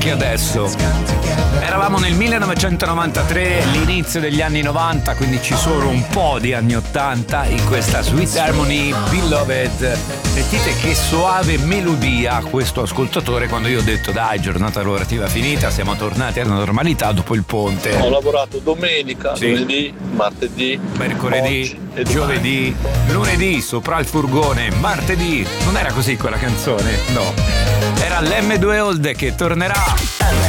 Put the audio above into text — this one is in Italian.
anche adesso. Eravamo nel 1993, l'inizio degli anni 90, quindi ci sono un po' di anni 80 in questa Sweet Harmony Beloved. Sentite che soave melodia questo ascoltatore quando io ho detto dai, giornata lavorativa finita, siamo tornati alla normalità dopo il ponte. Ho lavorato domenica, sì, lunedì, martedì, mercoledì, giovedì, lunedì sopra il furgone, martedì. Non era così quella canzone? No. Era l'M2 Old che tornerà.